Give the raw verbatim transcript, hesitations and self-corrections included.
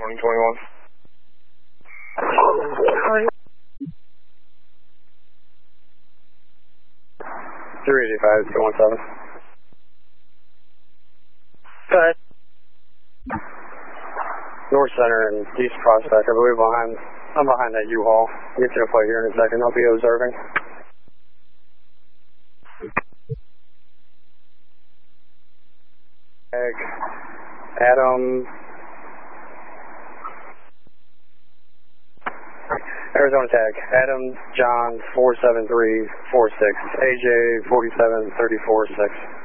twenty twenty-one. three eighty-five, two one seven. Go ahead. North Center and East Prospect, I believe behind, I'm behind that U-Haul. I'll get to the plate here in a second, I'll be observing. Tag, Adam, Arizona tag, Adam John four seven three four six, A J forty-seven thirty-four six.